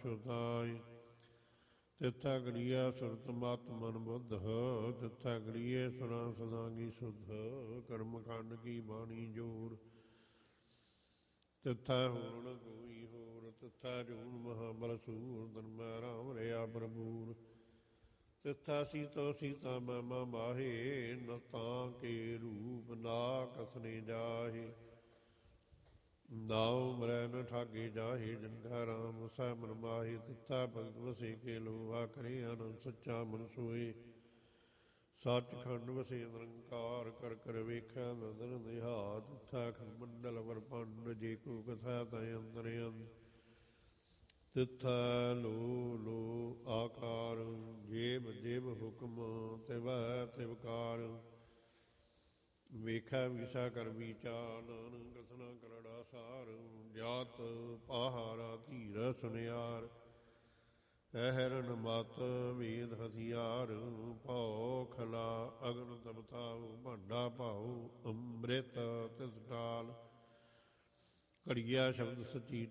ਛੁਦਾਈ। ਤਿੱਥਾ ਗਲੀਆ ਸੁਰਤ ਮਤ ਮਨ ਬੁੱਧ, ਤਿੱਥਾ ਗਲੀਏ ਸੁਰਾਂ ਸਦਾਂਗੀ ਸੁਧ। ਕਰਮ ਖੰਡ ਕੀ ਬਾਣੀ ਜੋੜ, ਤਿੱਥਾ ਹੋਰ ਨ ਕੋਈ ਹੋਰ। ਤਿੱਥਾ ਜੂਨ ਮਹਾਬਲ ਸੂਰ, ਧਰਮੈ ਰਾਮ ਰਿਆ ਪ੍ਰਭੂਰ। ਤਿੱਥਾ ਸੀਤੋ ਸੀਤਾ ਮਹਿਮਾ ਮਾਹੇ, ਨ ਤਾਂ ਕੇ ਰੂਪ ਨਾ ਕਸਨੇ ਜਾਹੇ। ਨਾਉ ਮਰੈ ਨ ਠਾਗੇ ਜਾਹੇ, ਜਿਨ ਕਾ ਰਾਮ ਵਸੈ ਮਨ ਮਾਹੇ। ਤਿੱਥਾ ਭਗਤ ਵਸੇ ਕੇ ਲੋਹਾ, ਕਰੇ ਆਨੰਦ ਸੱਚਾ ਮਨ ਸੋਏ। ਸੱਚ ਖੰਡ ਵਸੇ ਨਿਰੰਕਾਰ, ਕਰ ਕਰ ਵੇਖੈ ਨਦਰ ਨਿਹਾਲ। ਤਿੱਥਾ ਖੰਡਲ ਵਰਪੰਡ, ਜੇ ਕੋ ਕਥਾ ਤੈ ਅੰਦਰ ਅੰਦ। ਤਿੱਥਾ ਲੋ ਲੋ ਆਕਾਰ, ਜੇਬ ਜੇਬ ਹੁਕਮ ਤਿਵੈ ਤਿਵਕਾਰ। ਵੇਖੈ ਵਿਸਾ ਕਰ ਵਿਚਾਰ, ਨਾਨਕ ਕਥਨਾ ਕਰੜਾ ਸਾਰ। ਜਾਤ ਪਹਾਰਾ ਧੀਰ ਸੁਨਿਆਰ, ਅਹਰਨ ਮਤ ਵੇਦ ਹਥਿਆਰ। ਭਉ ਖਲਾ ਅਗਨ ਤਪਤਾਉ, ਭਾਂਡਾ ਭਾਉ ਅੰਮ੍ਰਿਤ ਤਿਸ ਟਾਲ। ਘੜੀਆ ਸ਼ਬਦ ਸਚੀ